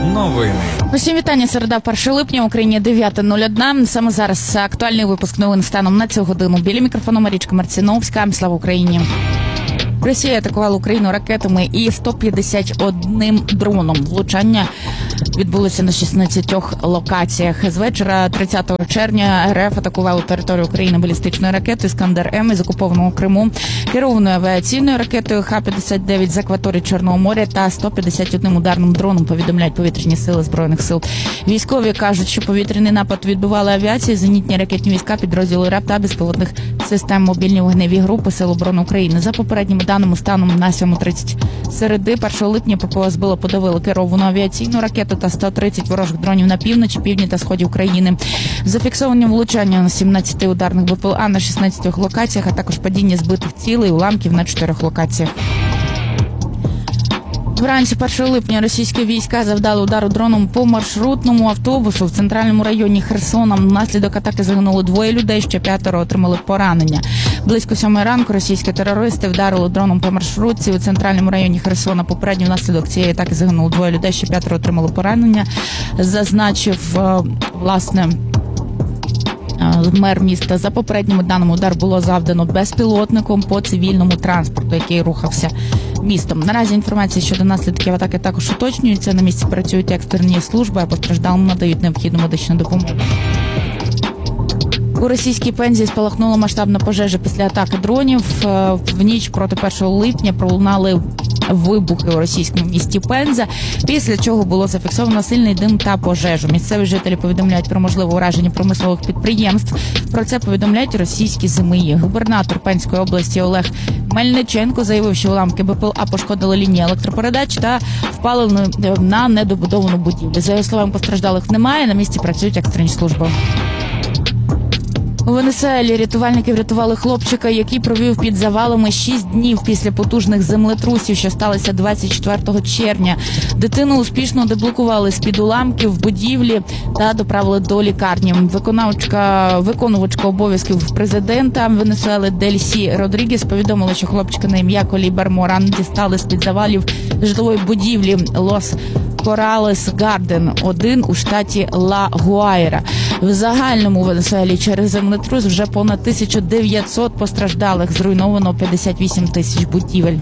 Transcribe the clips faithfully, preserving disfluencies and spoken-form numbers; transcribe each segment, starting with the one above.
Новини. Усім вітання. Середа, перше липня, в Україні дев'яте нуль один. Саме зараз актуальний випуск новин станом на цю годину. Біля мікрофону Марічка Марціновська. Слава Україні. Росія атакувала Україну ракетами і сто п'ятдесят одним дроном. Влучання відбулося на шістнадцятьох локаціях. З вечора тридцятого червня РФ атакувала територію України балістичною ракетою «Іскандер-М» із окупованого Криму, керованою авіаційною ракетою Х п'ятдесят дев'ять з акваторії Чорного моря та сто п'ятдесят одним ударним дроном, повідомляють повітряні сили Збройних сил. Військові кажуть, що повітряний напад відбивала авіація, зенітні ракетні війська, підрозділи РЕП та безпілотних систем мобільні вогневі групи Сил оборони України. За попередніми даними, станом на сьома тридцять середи першого липня ППО збило, подавило керовану авіаційну ракету та сто тридцять ворожих дронів на півночі, півдні та сході України. Зафіксовані влучання на сімнадцяти ударних БПЛА на шістнадцятьох локаціях, а також падіння збитих цілей, уламків на чотирьох локаціях. Вранці першого липня російські війська завдали удару дроном по маршрутному автобусу в центральному районі Херсона. Внаслідок атаки загинуло двоє людей, ще п'ятеро отримали поранення. Близько сьомої ранку російські терористи вдарили дроном по маршрутці у центральному районі Херсона. Попередньо внаслідок цієї атаки загинуло двоє людей, ще п'ятеро отримали поранення. Зазначив, власне, мер міста. За попередніми даними, удар було завдано безпілотником по цивільному транспорту, який рухався містом. Наразі інформація щодо наслідків атаки також уточнюється. На місці працюють екстрені служби, а постраждалим надають необхідну медичну допомогу. У російській Пензі спалахнула масштабна пожежа після атаки дронів. В ніч проти першого липня пролунали вибухи у російському місті Пенза, після чого було зафіксовано сильний дим та пожежу. Місцеві жителі повідомляють про можливе ураження промислових підприємств. Про це повідомляють російські ЗМІ. Губернатор Пензької області Олег Мельниченко заявив, що уламки БПЛА пошкодили лінії електропередач та впали на недобудовану будівлю. За його словами, постраждалих немає, на місці працюють екстрені служби. У Венесуелі рятувальники врятували хлопчика, який провів під завалами шість днів після потужних землетрусів, що сталося двадцять четвертого червня. Дитину успішно деблокували з-під уламків будівлі та доправили до лікарні. Виконавчка, виконувачка обов'язків президента Венесуели Дельсі Родрігес повідомила, що хлопчика на ім'я Колібер Моран дістали з-під завалів житлової будівлі Лос Коралес Гарден один у штаті Ла-Гуайра. В загальному у Венесуелі через землетрус вже понад тисяча дев'ятсот постраждалих, зруйновано п'ятдесят вісім тисяч будівель.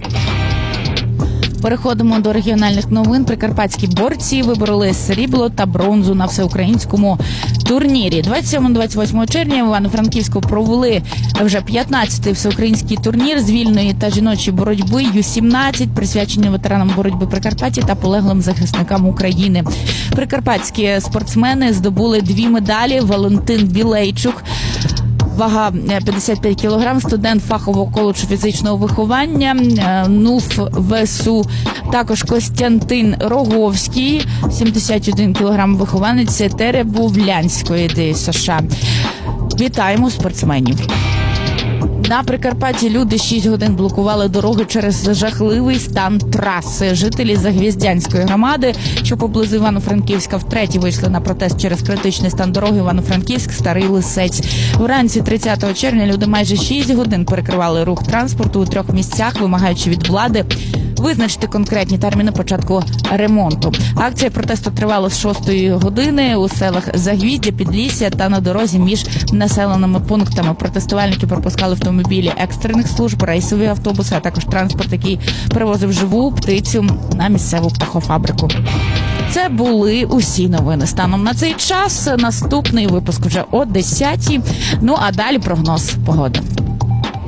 Переходимо до регіональних новин. Прикарпатські борці вибороли срібло та бронзу на всеукраїнському турнірі. двадцять сьомого - двадцять восьмого червня в Івано-Франківську провели вже п'ятнадцятий всеукраїнський турнір з вільної та жіночої боротьби ю сімнадцять, присвячений ветеранам боротьби Прикарпаття та полеглим захисникам України. Прикарпатські спортсмени здобули дві медалі. Валентин Білейчук, вага п'ятдесят п'ять кілограм, студент фахового коледжу фізичного виховання НУФ ВСУ. Також Костянтин Роговський, сімдесят один кілограм, вихованець Теребовлянської ДСШ. Вітаємо спортсменів. На Прикарпатті люди шість годин блокували дороги через жахливий стан траси. Жителі Загвіздянської громади, що поблизу Івано-Франківська, втретє вийшли на протест через критичний стан дороги Івано-Франківськ – Старий Лисець. Вранці тридцятого червня люди майже шість годин перекривали рух транспорту у трьох місцях, вимагаючи від влади визначити конкретні терміни початку ремонту. Акція протесту тривала з шостої години у селах Загвіздя, Підлісся та на дорозі між населеними пунктами. Протестувальники пропускали автомобілі екстрених служб, рейсові автобуси, а також транспорт, який перевозив живу птицю на місцеву птахофабрику. Це були усі новини станом на цей час. Наступний випуск вже о десятій. Ну а далі прогноз погоди.